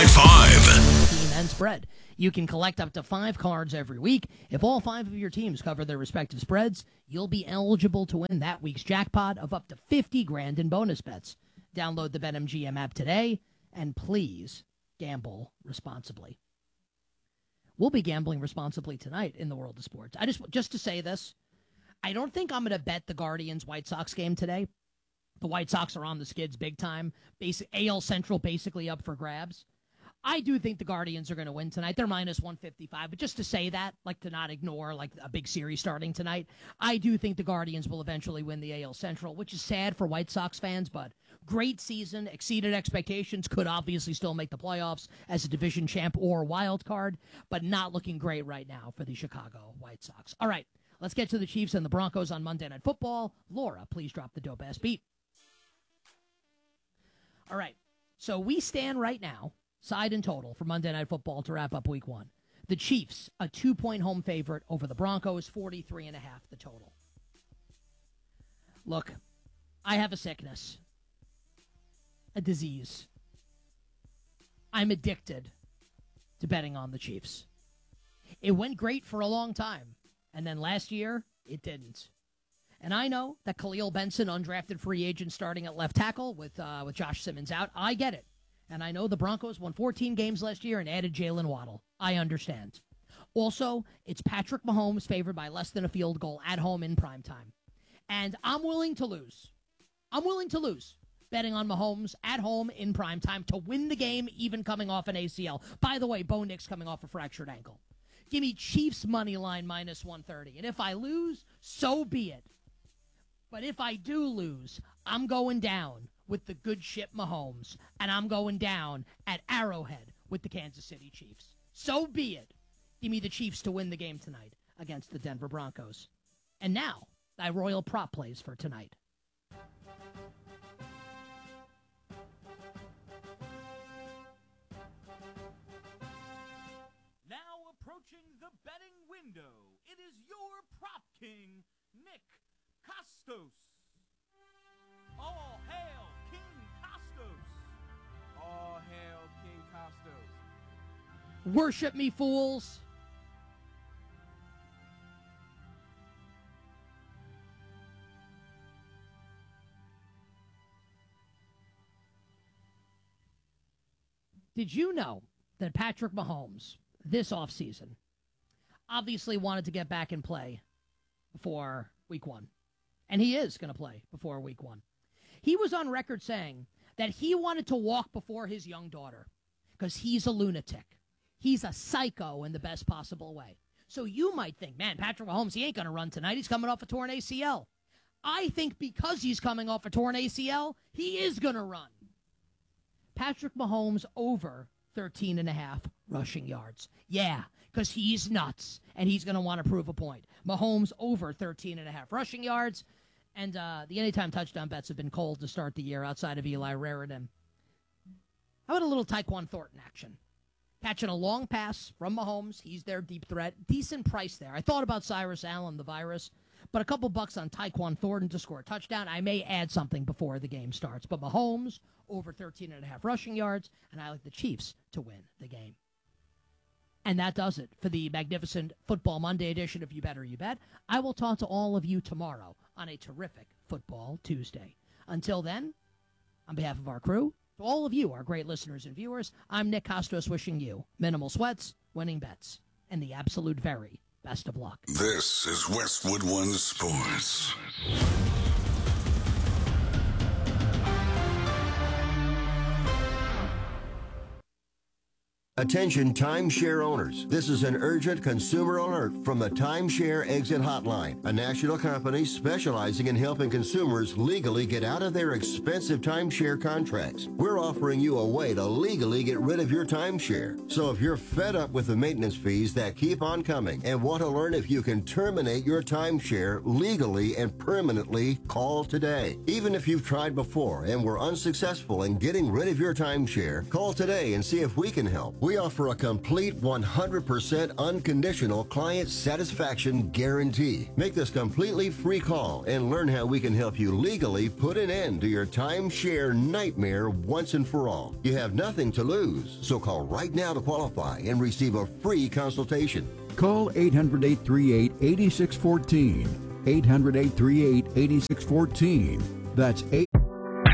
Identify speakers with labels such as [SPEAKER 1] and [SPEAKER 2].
[SPEAKER 1] 101.5.
[SPEAKER 2] Team and spread. You can collect up to 5 cards every week. If all 5 of your teams cover their respective spreads, you'll be eligible to win that week's jackpot of up to $50,000 in bonus bets. Download the BetMGM app today, and please gamble responsibly. We'll be gambling responsibly tonight in the world of sports. Just to say this, I don't think I'm going to bet the Guardians-White Sox game today. The White Sox are on the skids big time. AL Central basically up for grabs. I do think the Guardians are going to win tonight. They're minus 155. But just to say that, like to not ignore like a big series starting tonight, I do think the Guardians will eventually win the AL Central, which is sad for White Sox fans, but great season, exceeded expectations, could obviously still make the playoffs as a division champ or wild card, but not looking great right now for the Chicago White Sox. All right, let's get to the Chiefs and the Broncos on Monday Night Football. Laura, please drop the dope-ass beat. All right, so we stand right now, side and total, for Monday Night Football to wrap up Week 1. The Chiefs, a 2-point home favorite over the Broncos, 43.5 the total. Look, I have a sickness, a disease. I'm addicted to betting on the Chiefs. It went great for a long time, and then last year, it didn't. And I know that Khalil Benson, undrafted free agent, starting at left tackle with Josh Simmons out. I get it. And I know the Broncos won 14 games last year and added Jalen Waddle. I understand. Also, it's Patrick Mahomes favored by less than a field goal at home in primetime. And I'm willing to lose. Betting on Mahomes at home in primetime to win the game, even coming off an ACL. By the way, Bo Nix coming off a fractured ankle. Give me Chiefs money line minus 130. And if I lose, so be it. But if I do lose, I'm going down with the good ship Mahomes, and I'm going down at Arrowhead with the Kansas City Chiefs. So be it. Give me the Chiefs to win the game tonight against the Denver Broncos. And now, thy royal prop plays for tonight.
[SPEAKER 3] Now approaching the betting window, it is your prop king, Nick Costos. All hail King Costos.
[SPEAKER 4] All hail King Costos.
[SPEAKER 2] Worship me, fools. Did you know that Patrick Mahomes, this offseason, obviously wanted to get back and play before Week 1? And he is going to play before Week 1. He was on record saying that he wanted to walk before his young daughter because he's a lunatic. He's a psycho in the best possible way. So you might think, man, Patrick Mahomes, he ain't going to run tonight. He's coming off a torn ACL. I think because he's coming off a torn ACL, he is going to run. Patrick Mahomes over 13.5 rushing yards. Yeah, because he's nuts, and he's going to want to prove a point. Mahomes over 13.5 rushing yards. And the anytime touchdown bets have been cold to start the year outside of Eli Raritan. How about a little Tyquan Thornton action? Catching a long pass from Mahomes. He's their deep threat. Decent price there. I thought about Cyrus Allen, the virus, but a couple bucks on Tyquan Thornton to score a touchdown. I may add something before the game starts. But Mahomes over 13.5 rushing yards, and I like the Chiefs to win the game. And that does it for the magnificent Football Monday edition of You Better You Bet. I will talk to all of you tomorrow on a terrific Football Tuesday. Until then, on behalf of our crew, to all of you, our great listeners and viewers, I'm Nick Costos wishing you minimal sweats, winning bets, and the absolute very best of luck.
[SPEAKER 1] This is Westwood One Sports.
[SPEAKER 5] Attention timeshare owners. This is an urgent consumer alert from the Timeshare Exit Hotline, a national company specializing in helping consumers legally get out of their expensive timeshare contracts. We're offering you a way to legally get rid of your timeshare. So if you're fed up with the maintenance fees that keep on coming and want to learn if you can terminate your timeshare legally and permanently, call today. Even if you've tried before and were unsuccessful in getting rid of your timeshare, call today and see if we can help. We offer a complete 100% unconditional client satisfaction guarantee. Make this completely free call and learn how we can help you legally put an end to your timeshare nightmare once and for all. You have nothing to lose, so call right now to qualify and receive a free consultation.
[SPEAKER 6] Call 800-838-8614. 800-838-8614. That's